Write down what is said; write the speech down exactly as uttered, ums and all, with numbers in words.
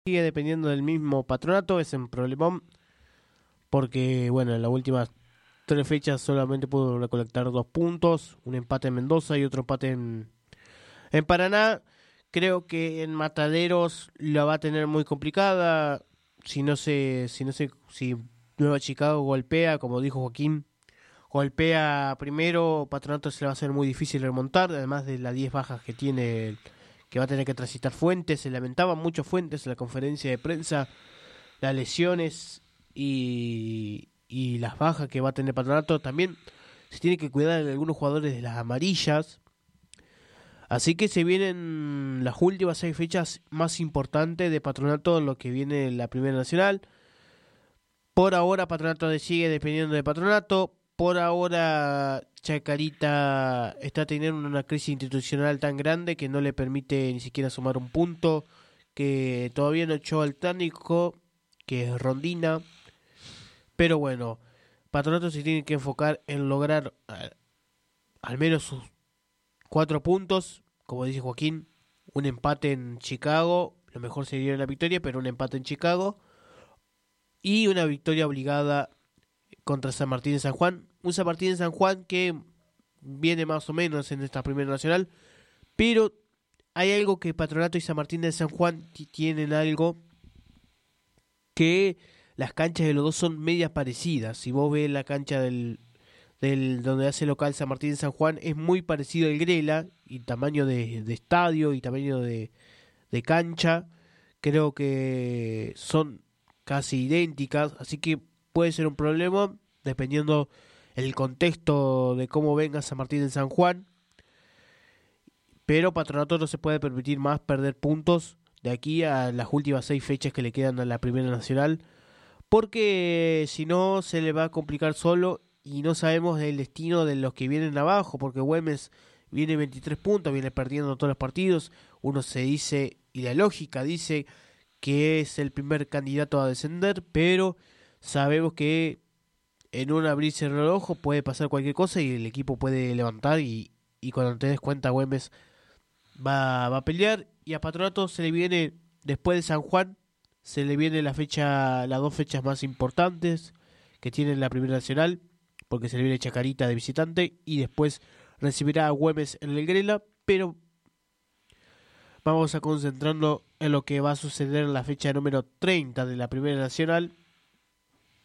sigue dependiendo del mismo Patronato, es un problemón, porque bueno, en las últimas tres fechas solamente pudo recolectar dos puntos, un empate en Mendoza y otro empate en, en Paraná. Creo que en Mataderos la va a tener muy complicada, si no se, si no se, si Nueva Chicago golpea, como dijo Joaquín, golpea primero, Patronato se le va a hacer muy difícil remontar, además de las diez bajas que tiene, que va a tener que transitar Fuentes. Se lamentaban mucho Fuentes en la conferencia de prensa, las lesiones y, y las bajas que va a tener Patronato. También se tiene que cuidar de algunos jugadores de las amarillas. Así que se vienen las últimas seis fechas más importantes de Patronato, lo que viene en la Primera Nacional. Por ahora Patronato sigue dependiendo de Patronato. Por ahora Chacarita está teniendo una crisis institucional tan grande que no le permite ni siquiera sumar un punto, que todavía no echó al técnico, que es Rondina. Pero bueno, Patronato se tiene que enfocar en lograr eh, al menos sus cuatro puntos, como dice Joaquín, un empate en Chicago, lo mejor sería la victoria, pero un empate en Chicago y una victoria obligada contra San Martín de San Juan. Un San Martín de San Juan que viene más o menos en esta Primera Nacional, pero hay algo que Patronato y San Martín de San Juan tienen algo que las canchas de los dos son medias parecidas. Si vos ves la cancha del, del donde hace local San Martín de San Juan, es muy parecido al Grela, y tamaño de, de estadio y tamaño de, de cancha, creo que son casi idénticas, así que puede ser un problema dependiendo el contexto de cómo venga San Martín de San Juan. Pero Patronato no se puede permitir más perder puntos de aquí a las últimas seis fechas que le quedan a la Primera Nacional, porque si no se le va a complicar solo y no sabemos el destino de los que vienen abajo, porque Güemes viene veintitrés puntos, viene perdiendo todos los partidos. Uno se dice, y la lógica dice que es el primer candidato a descender, pero sabemos que en un abrir y cerrar el ojo puede pasar cualquier cosa y el equipo puede levantar, y, y cuando te des cuenta Güemes va, va a pelear. Y a Patronato se le viene, después de San Juan, se le viene la fecha, las dos fechas más importantes que tiene la Primera Nacional, porque se le viene Chacarita de visitante y después recibirá a Güemes en el Grela. Pero vamos a concentrarnos en lo que va a suceder en la fecha número treinta de la Primera Nacional,